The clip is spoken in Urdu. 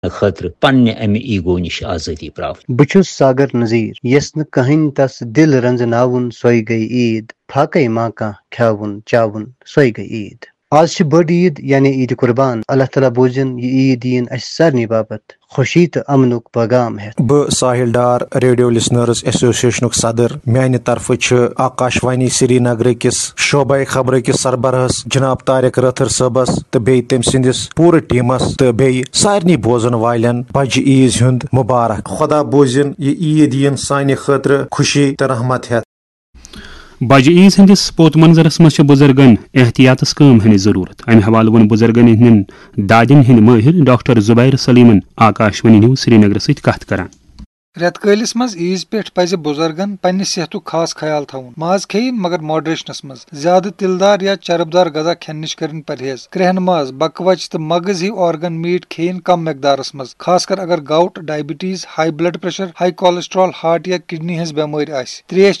خاطر پنہ امہ ایگو نش آزادی پراپت. بچھس ساگر نذیر یس نہ کہین تس دل رنزناون سوئی گئی عید پھاکے ماں کان کھیاون چاون سوئی گئی عید. آج چھ بڑ عید یعنی عید قربان. اللہ تعالیٰ بوزن یہ عید دین اس سارنی باپت خوشی تو امنک پیغام ہے. ساحل ڈار ریڈیو لسنرز ایسوسیشن صدر میانہ طرف آکاش وانی سری نگر کس شعبہ خبر کس سربراہس جناب طارق رتھر صبس تو بیٚیہِ تٔمۍ سٕنٛدِس پوٗرٕ ٹیٖمس تہٕ بیٚیہِ سارنٕے بوزن والٮ۪ن بجہِ عیٖذ ہُنٛد مُبارک. خدا بوزن یہ عید یِن سانہِ خٲطرٕ خوشی تہٕ رحمت ہٮ۪تھ. بجہ عیز ہندس پوت منظرس مز بزرگن احتیاطس کم ہن ضرورت. امہ حوالہ ون بزرگن ہند دادن ہند ماہر ڈاکٹر زبیر سلیمن آکاشوانی نیوز سری نگر ست کت کران. رٮ۪تہٕ کٲلِس منٛز عیٖذ پٮ۪ٹھ پزِ بُزرگن پننہِ صحتُک خاص خیال تھاوُن. ماز کھیٚیِن مگر ماڈریشنس منٛز. زیادٕ تِلہٕ دار یا چرب دار غذا کھٮ۪نہٕ نِش کٔرِنۍ پرہیز. کرٛہن ماز، بکہٕ وچہِ تہٕ مغز ہِوۍ آرگن میٖٹ کھیٚیِن کم مقدارس منٛز، خاص کر اگر gout, diabetes, high blood pressure, high cholesterol, heart یا کڈنی ہٕنٛز بٮ۪مٲرۍ آسہِ. تریش